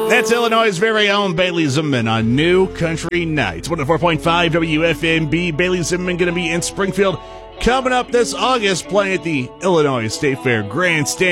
That's Illinois' very own Bailey Zimmerman on New Country Nights. 104.5 WFMB. Bailey Zimmerman going to be in Springfield coming up this August, playing at the Illinois State Fair Grandstand.